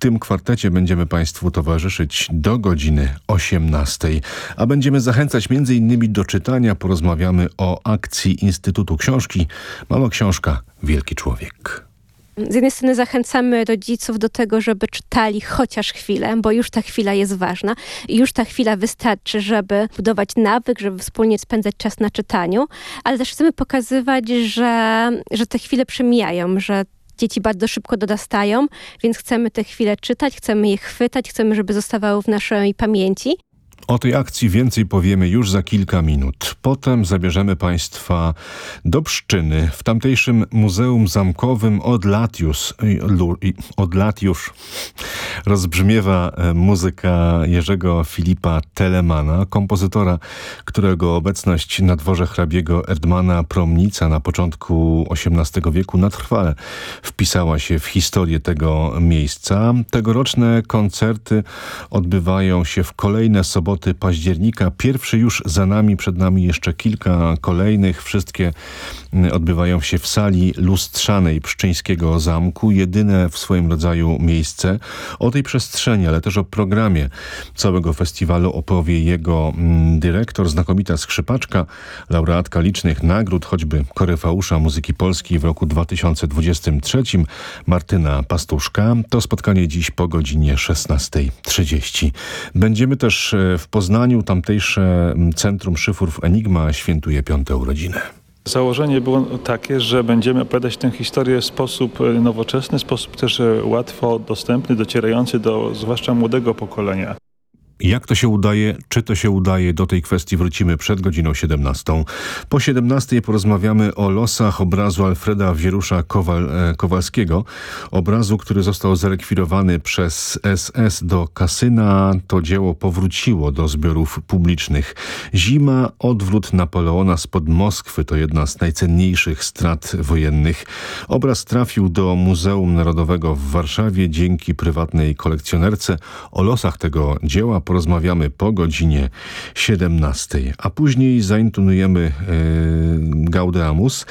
tym kwartecie będziemy Państwu towarzyszyć do godziny 18, a będziemy zachęcać m.in. do czytania. Porozmawiamy o akcji Instytutu Książki Mała Książka, Wielki Człowiek. Z jednej strony zachęcamy rodziców do tego, żeby czytali chociaż chwilę, bo już ta chwila jest ważna i już ta chwila wystarczy, żeby budować nawyk, żeby wspólnie spędzać czas na czytaniu, ale też chcemy pokazywać, że te chwile przemijają, że dzieci bardzo szybko dorastają, więc chcemy te chwile czytać, chcemy je chwytać, chcemy, żeby zostawały w naszej pamięci. O tej akcji więcej powiemy już za kilka minut. Potem zabierzemy Państwa do Pszczyny. W tamtejszym Muzeum Zamkowym od lat już rozbrzmiewa muzyka Jerzego Filipa Telemana, kompozytora, którego obecność na dworze hrabiego Erdmana Promnica na początku XVIII wieku na trwale wpisała się w historię tego miejsca. Tegoroczne koncerty odbywają się w kolejne soboty października. Pierwszy już za nami, przed nami jeszcze kilka kolejnych. Wszystkie odbywają się w sali lustrzanej Pszczyńskiego Zamku. Jedyne w swoim rodzaju miejsce. O tej przestrzeni, ale też o programie całego festiwalu opowie jego dyrektor, znakomita skrzypaczka, laureatka licznych nagród, choćby Koryfeusza Muzyki Polskiej w roku 2023, Martyna Pastuszka. To spotkanie dziś po godzinie 16:30. Będziemy też w Poznaniu. Tamtejsze Centrum Szyfrów Enigma świętuje 5. urodziny. Założenie było takie, że będziemy opowiadać tę historię w sposób nowoczesny, w sposób też łatwo dostępny, docierający do zwłaszcza młodego pokolenia. Jak to się udaje, czy to się udaje, do tej kwestii wrócimy przed godziną 17. Po 17 porozmawiamy o losach obrazu Alfreda Wierusza Kowalskiego. Obrazu, który został zarekwirowany przez SS do kasyna. To dzieło powróciło do zbiorów publicznych. Zima, odwrót Napoleona spod Moskwy to jedna z najcenniejszych strat wojennych. Obraz trafił do Muzeum Narodowego w Warszawie dzięki prywatnej kolekcjonerce. O losach tego dzieła porozmawiamy po godzinie 17, a później zaintonujemy Gaudeamus,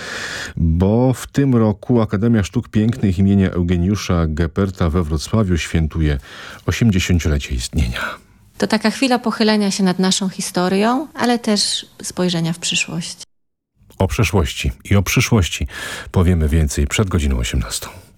bo w tym roku Akademia Sztuk Pięknych imienia Eugeniusza Geperta we Wrocławiu świętuje 80-lecie istnienia. To taka chwila pochylenia się nad naszą historią, ale też spojrzenia w przyszłość. O przeszłości i o przyszłości powiemy więcej przed godziną 18.